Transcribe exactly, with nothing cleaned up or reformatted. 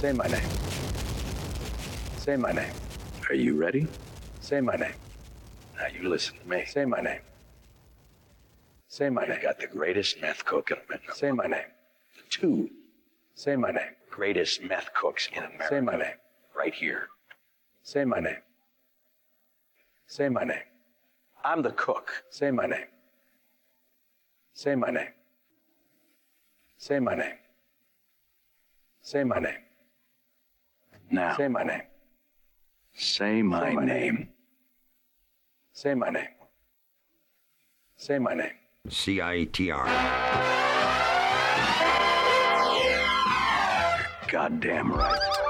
Say my name. Say my name. Are you ready? Say my name. Now you listen to me. Say my name. Say my You've name. got the greatest meth cook in America. Say my name. The two Say my name. greatest meth cooks in America. Say my name. Right here. Say my name. Say my name. I'm the cook. Say my name. Say my name. Say my name. Say my name. Now, Say my name. say my Say my name. Say my name. Say my name. C I T R. Goddamn right.